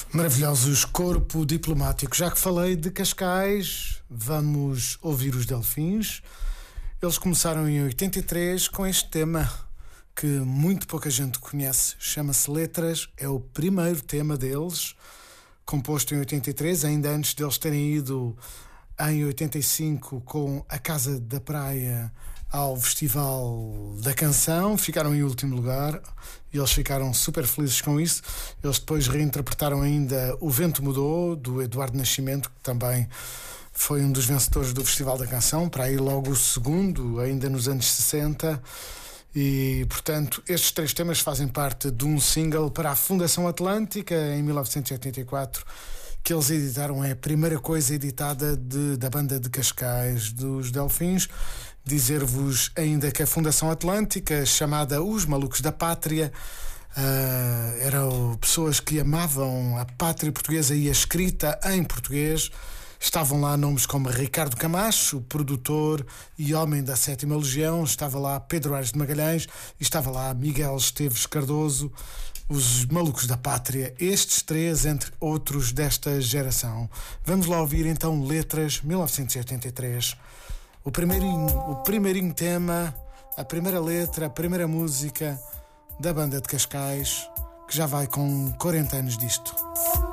Maravilhosos Corpo Diplomático. Já que falei de Cascais, vamos ouvir os Delfins. Eles começaram em 83 com este tema que muito pouca gente conhece. Chama-se Letras. É o primeiro tema deles, composto em 83, ainda antes deles terem ido em 85 com a Casa da Praia ao Festival da Canção. Ficaram em último lugar e eles ficaram super felizes com isso. Eles depois reinterpretaram ainda O Vento Mudou, do Eduardo Nascimento, que também foi um dos vencedores do Festival da Canção, para aí logo o segundo, ainda nos anos 60. E, portanto, estes três temas fazem parte de um single para a Fundação Atlântica, em 1984, que eles editaram. É a primeira coisa editada da banda de Cascais, dos Delfins. Dizer-vos ainda que a Fundação Atlântica, chamada Os Malucos da Pátria, eram pessoas que amavam a pátria portuguesa e a escrita em português. Estavam lá nomes como Ricardo Camacho, produtor e homem da 7ª Legião. Estava lá Pedro Aires de Magalhães e estava lá Miguel Esteves Cardoso. Os Malucos da Pátria, estes três, entre outros desta geração. Vamos lá ouvir então Letras, 1983. O primeirinho tema, a primeira letra, a primeira música da banda de Cascais, que já vai com 40 anos disto.